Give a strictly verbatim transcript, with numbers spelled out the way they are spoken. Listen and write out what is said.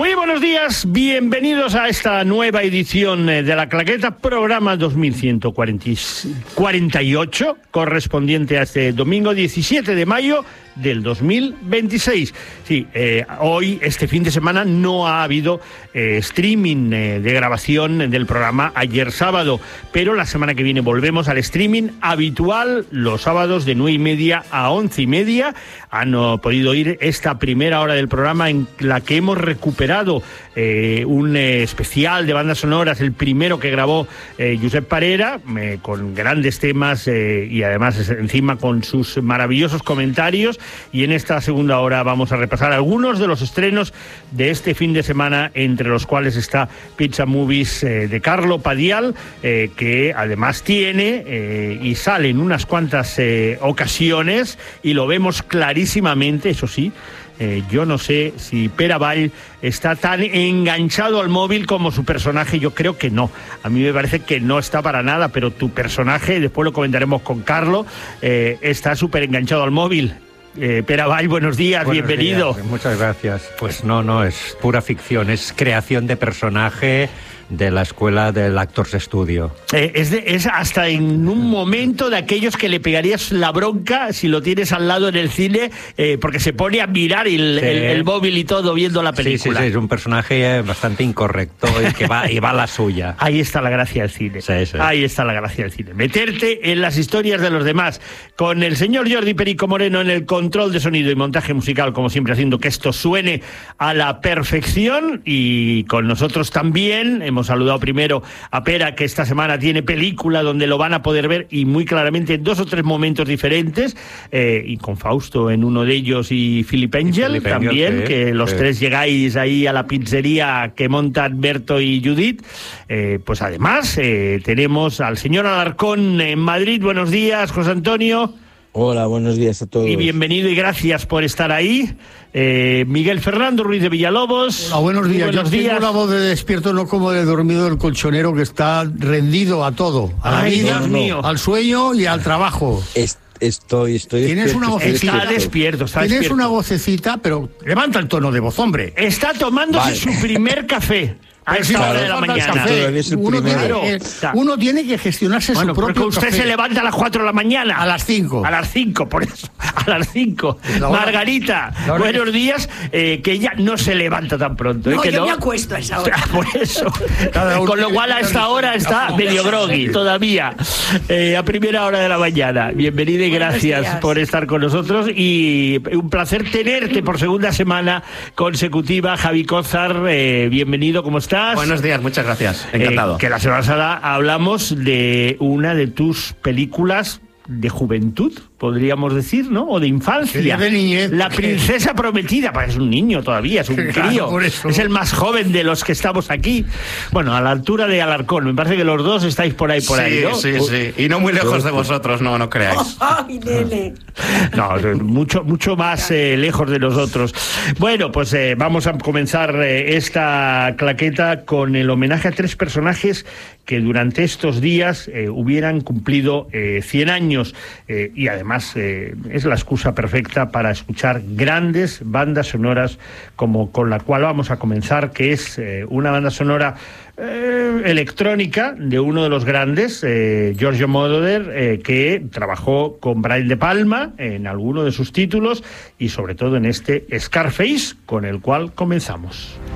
Muy buenos días, bienvenidos a esta nueva edición de La Claqueta, programa dos mil ciento cuarenta y ocho, correspondiente a este domingo diecisiete de mayo del dos mil veintiséis. Sí, eh, hoy, este fin de semana, no ha habido eh, streaming eh, de grabación del programa ayer sábado, pero la semana que viene volvemos al streaming habitual, los sábados de nueve y media a once y media. Han oh, podido oír esta primera hora del programa en la que hemos recuperado eh, un eh, especial de bandas sonoras, el primero que grabó eh, Josep Parera, eh, con grandes temas eh, y además encima con sus maravillosos comentarios. Y en esta segunda hora vamos a repasar algunos de los estrenos de este fin de semana, entre los cuales está Pizza Movies eh, de Carlo Padial, eh, que además tiene eh, y sale en unas cuantas eh, ocasiones y lo vemos clarísimamente, eso sí. Eh, yo no sé si Pere Avall está tan enganchado al móvil como su personaje, yo creo que no. A mí me parece que no está para nada, pero tu personaje, después lo comentaremos con Carlo, eh, está súper enganchado al móvil. Eh, Pere Avall, buenos días, buenos bienvenido. Días, muchas gracias. Pues no, no, es pura ficción, es creación de personaje de la escuela del Actors Studio. Eh, es, de, es hasta en un momento de aquellos que le pegarías la bronca si lo tienes al lado en el cine, eh, porque se pone a mirar el, sí. el, el móvil y todo viendo la película. Sí, sí, sí, es un personaje bastante incorrecto y que va, y va a la suya. Ahí está la gracia del cine. Sí, sí. Ahí está la gracia del cine. Meterte en las historias de los demás. Con el señor Jordi Perico Moreno en el control de sonido y montaje musical, como siempre, haciendo que esto suene a la perfección. Y con nosotros también hemos saludado primero a Pera, que esta semana tiene película donde lo van a poder ver y muy claramente en dos o tres momentos diferentes, eh, y con Fausto en uno de ellos y Philip Angel, Philip también, Angel, sí, que los sí. tres llegáis ahí a la pizzería que montan Berto y Judith. Eh, pues además eh, tenemos al señor Alarcón en Madrid. Buenos días, José Antonio. Hola, buenos días a todos. Y bienvenido y gracias por estar ahí. Eh, Miguel Fernando Ruiz de Villalobos. Hola, buenos días. Buenos Yo días. tengo la voz de despierto, no como de dormido del colchonero que está rendido a todo, a la Ay, vida, Dios mío. al sueño y al trabajo. Es, estoy, estoy Tienes despierto, una estoy vocecita, Está despierto, está Tienes despierto. una vocecita, pero levanta el tono de voz, hombre. Está tomándose Vale. su primer café. A Pero esta si hora no de la falta el mañana. café, Todavía es el uno, tiene primero. que, uno tiene que gestionarse Bueno, su porque propio usted café. se levanta a las cuatro de la mañana. A las cinco. A las cinco, por eso. A las cinco. La hora- Margarita, la hora buenos que- días, eh, que ella no se levanta tan pronto. ¿eh? No, que yo no? me acuesto a esa hora. Por eso. Cada uno Con lo cual a tiene esta que- hora está medio groggy todavía. Eh, a primera hora de la mañana. Bienvenida y Buenos gracias días. por estar con nosotros. Y un placer tenerte por segunda semana consecutiva. Javi Cózar, eh, bienvenido, ¿cómo estás? Buenos días, muchas gracias. Encantado. Eh, que la semana pasada hablamos de una de tus películas de juventud, podríamos decir, ¿no? O de infancia. Sería de niñez, La porque- princesa prometida, pues es un niño todavía, es un Claro, crío. por eso. Es el más joven de los que estamos aquí. Bueno, a la altura de Alarcón. Me parece que los dos estáis por ahí, por sí, ahí, ¿no? sí, sí. Y no muy lejos de vosotros, no, no creáis. Ay, nene. No, mucho, mucho más eh, lejos de nosotros. Bueno, pues eh, vamos a comenzar eh, esta claqueta con el homenaje a tres personajes que durante estos días eh, hubieran cumplido eh, cien años, eh, y además eh, es la excusa perfecta para escuchar grandes bandas sonoras como con la cual vamos a comenzar, que es eh, una banda sonora Eh, electrónica de uno de los grandes, eh, Giorgio Moroder, eh, que trabajó con Brian De Palma en alguno de sus títulos y sobre todo en este Scarface, con el cual comenzamos.